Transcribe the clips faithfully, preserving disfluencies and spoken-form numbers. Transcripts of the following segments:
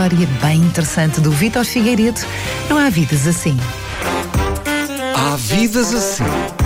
história bem interessante do Vítor Figueiredo. Não há vidas assim. Há vidas assim.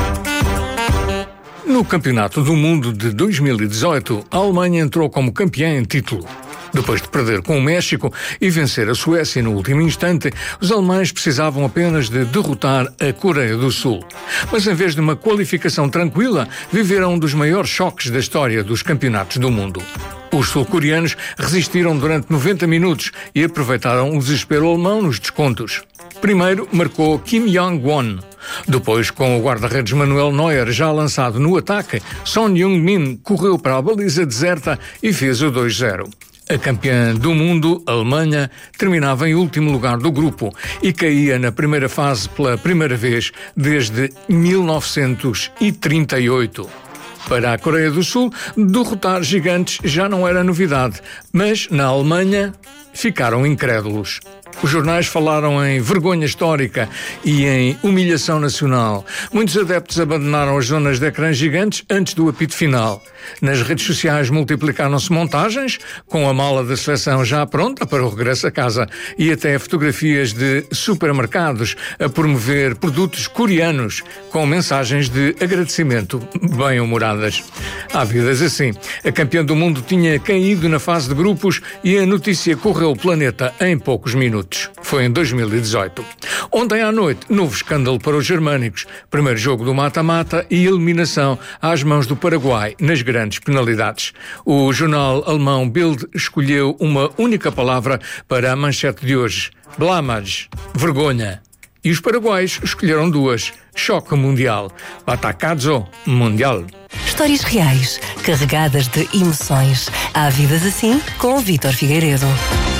No Campeonato do Mundo de dois mil e dezoito, a Alemanha entrou como campeã em título. Depois de perder com o México e vencer a Suécia no último instante, os alemães precisavam apenas de derrotar a Coreia do Sul. Mas em vez de uma qualificação tranquila, viveram um dos maiores choques da história dos campeonatos do mundo. Os sul-coreanos resistiram durante noventa minutos e aproveitaram o desespero alemão nos descontos. Primeiro marcou Kim Jong-won. Depois, com o guarda-redes Manuel Neuer já lançado no ataque, Son Heung-min correu para a baliza deserta e fez o dois zero. A campeã do mundo, a Alemanha, terminava em último lugar do grupo e caía na primeira fase pela primeira vez desde mil novecentos e trinta e oito. Para a Coreia do Sul, derrotar gigantes já não era novidade, mas na Alemanha ficaram incrédulos. Os jornais falaram em vergonha histórica e em humilhação nacional. Muitos adeptos abandonaram as zonas de ecrãs gigantes antes do apito final. Nas redes sociais multiplicaram-se montagens, com a mala da seleção já pronta para o regresso a casa, e até fotografias de supermercados a promover produtos coreanos, com mensagens de agradecimento bem-humoradas. Há vidas assim. A campeã do mundo tinha caído na fase de grupos e a notícia correu o planeta em poucos minutos. Foi em dois mil e dezoito. Ontem à noite, novo escândalo para os germânicos. Primeiro jogo do mata-mata e eliminação às mãos do Paraguai nas grandes penalidades. O jornal alemão Bild escolheu uma única palavra para a manchete de hoje: Blamage, vergonha. E os paraguaios escolheram duas: choque mundial, batacazo mundial. Histórias reais, carregadas de emoções. Há vidas assim com o Vítor Figueiredo.